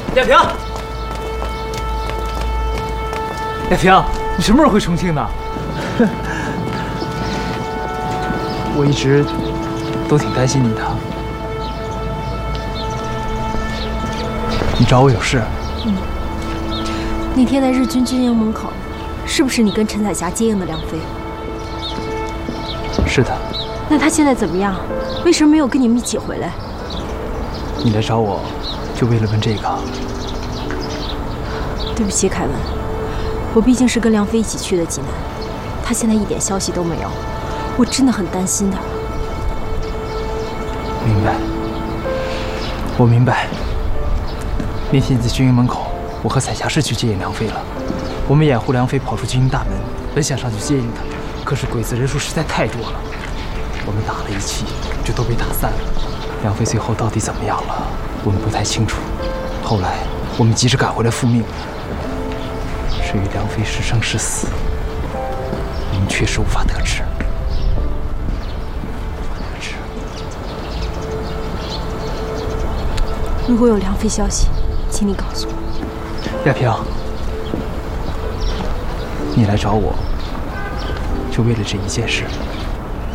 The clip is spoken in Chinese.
亚萍，亚萍，你什么时候回重庆的？我一直都挺担心你的。你找我有事？ 那天在日军军营门口，是不是你跟陈彩霞接应的梁飞？ 是的。 那他现在怎么样？为什么没有跟你们一起回来？ 你来找我，就为了问这个？ 对不起，凯文，我毕竟是跟梁飞一起去的济南，他现在一点消息都没有，我真的很担心他。 明白，我明白。那天在军营门口，我和彩霞是去接应梁飞了。我们掩护梁飞跑出军营大门，本想上去接应他，可是鬼子人数实在太多了，我们打了一气，就都被打散了。梁飞最后到底怎么样了，我们不太清楚。后来我们急着赶回来复命，至于梁飞是生是死，我们确实无法得知。 如果有梁飞消息，请你告诉我。 亚萍，你来找我，就为了这一件事。